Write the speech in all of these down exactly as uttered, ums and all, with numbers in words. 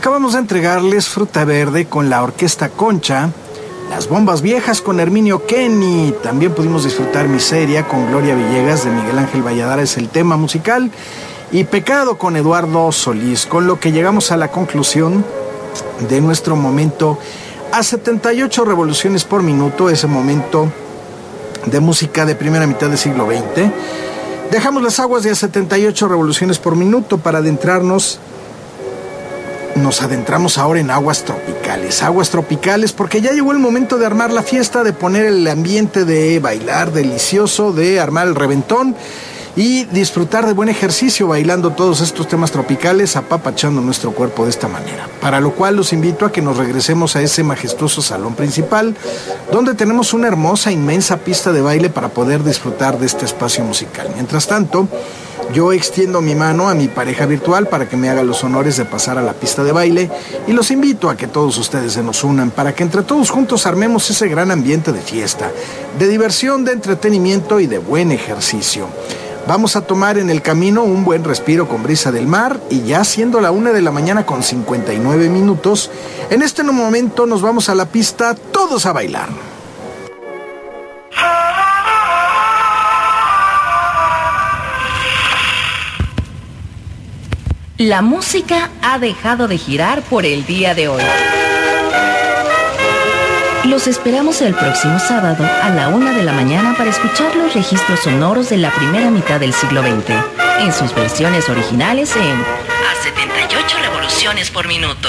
Acabamos de entregarles Fruta Verde con la Orquesta Concha, Las Bombas Viejas con Herminio Kenny. También pudimos disfrutar Miseria con Gloria Villegas de Miguel Ángel Valladares, el tema musical, y Pecado con Eduardo Solís, con lo que llegamos a la conclusión de nuestro momento a setenta y ocho revoluciones por minuto, ese momento de música de primera mitad del siglo veinte. Dejamos las aguas de a setenta y ocho revoluciones por minuto para adentrarnos. Nos adentramos ahora en aguas tropicales, aguas tropicales porque ya llegó el momento de armar la fiesta, de poner el ambiente, de bailar delicioso, de armar el reventón y disfrutar de buen ejercicio bailando todos estos temas tropicales, apapachando nuestro cuerpo de esta manera. Para lo cual los invito a que nos regresemos a ese majestuoso salón principal, donde tenemos una hermosa, inmensa pista de baile para poder disfrutar de este espacio musical. Mientras tanto, yo extiendo mi mano a mi pareja virtual para que me haga los honores de pasar a la pista de baile y los invito a que todos ustedes se nos unan para que entre todos juntos armemos ese gran ambiente de fiesta, de diversión, de entretenimiento y de buen ejercicio. Vamos a tomar en el camino un buen respiro con brisa del mar y ya siendo la una de la mañana con cincuenta y nueve minutos, en este momento nos vamos a la pista todos a bailar. La música ha dejado de girar por el día de hoy. Los esperamos el próximo sábado a la una de la mañana para escuchar los registros sonoros de la primera mitad del siglo veinte, en sus versiones originales en a setenta y ocho revoluciones por minuto.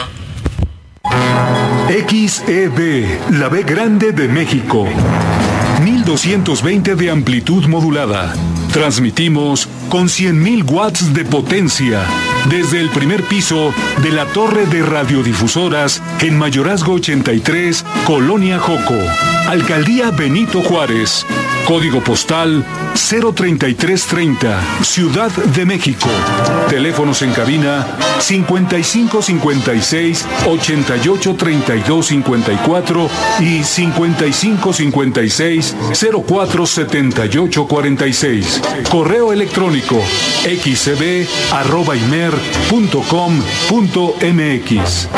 X E B, la B grande de México. mil doscientos veinte de amplitud modulada. Transmitimos con cien mil watts de potencia desde el primer piso de la torre de radiodifusoras en Mayorazgo ochenta y tres, Colonia Joco, Alcaldía Benito Juárez. Código postal cero treinta y tres treinta, Ciudad de México. Teléfonos en cabina cincuenta y cinco cincuenta y seis, ochenta y ocho treinta y dos cincuenta y cuatro y cincuenta y cinco cincuenta y seis, cero cuatro setenta y ocho cuarenta y seis. Correo electrónico xcb arroba imer punto com punto mx.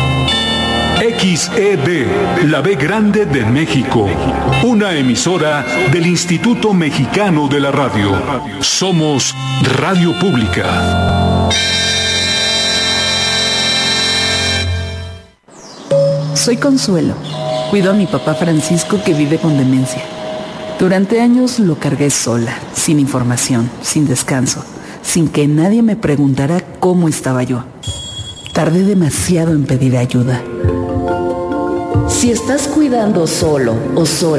X E B, la B grande de México, una emisora del Instituto Mexicano de la Radio. Somos Radio Pública. Soy Consuelo. Cuido a mi papá Francisco que vive con demencia. Durante años lo cargué sola, sin información, sin descanso, sin que nadie me preguntara cómo estaba yo. Tardé demasiado en pedir ayuda. Si estás cuidando solo o sola